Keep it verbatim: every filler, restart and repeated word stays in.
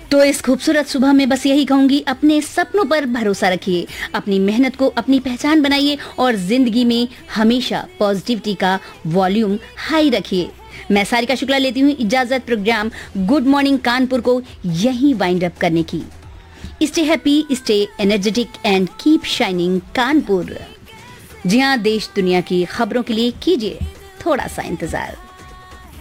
तो इस खूबसूरत सुबह में बस यही कहूंगी, अपने सपनों पर भरोसा रखिए, अपनी मेहनत को अपनी पहचान बनाइए और जिंदगी में हमेशा पॉजिटिविटी का वॉल्यूम हाई रखिए। मैं सारिका शुक्ला लेती हूँ इजाजत प्रोग्राम गुड मॉर्निंग कानपुर को यहीं वाइंड अप करने की। Stay happy, stay energetic and keep shining Kanpur. जी हाँ, देश दुनिया की खबरों के लिए कीजिए थोड़ा सा इंतजार।